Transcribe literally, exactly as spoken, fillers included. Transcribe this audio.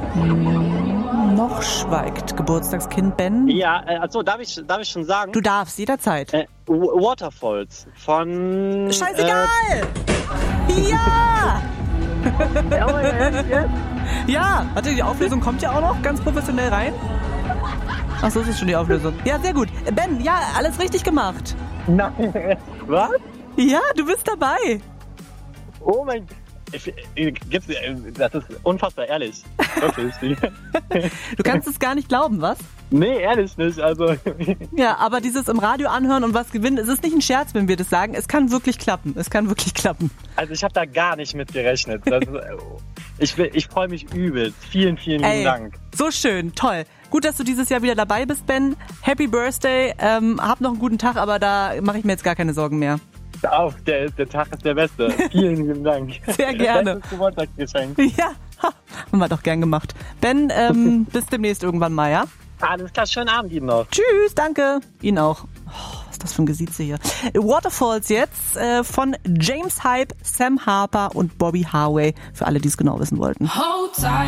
Hm, noch schweigt Geburtstagskind Ben. Ja, äh, also darf ich, darf ich schon sagen? Du darfst, jederzeit. Äh, Waterfalls von... Scheißegal! Äh, ja! Ja, warte, die Auflösung kommt ja auch noch ganz professionell rein. Ach so, das ist schon die Auflösung. Ja, sehr gut. Ben, ja, alles richtig gemacht. Nein. Was? Ja, du bist dabei. Oh mein Gott. Das ist unfassbar ehrlich. Wirklich. Du kannst es gar nicht glauben, was? Nee, ehrlich nicht. Also. Ja, aber dieses im Radio anhören und was gewinnen, es ist nicht ein Scherz, wenn wir das sagen. Es kann wirklich klappen. Es kann wirklich klappen. Also ich habe da gar nicht mit gerechnet. Das ist, ich ich freue mich übelst. Vielen, vielen lieben Ey, Dank. So schön, toll. Gut, dass du dieses Jahr wieder dabei bist, Ben. Happy Birthday. Ähm, hab noch einen guten Tag, aber da mache ich mir jetzt gar keine Sorgen mehr. Auf, der, der Tag ist der beste. Vielen lieben Dank. Sehr gerne. Bestes Geburtstagsgeschenk. Ja, haben wir doch gern gemacht. Ben, ähm, bis demnächst irgendwann mal, ja? Alles klar, schönen Abend Ihnen noch. Tschüss, danke. Ihnen auch. Oh, was ist das für ein Gesieze hier? Waterfalls jetzt äh, von James Hype, Sam Harper und Bobby Harvey. Für alle, die es genau wissen wollten.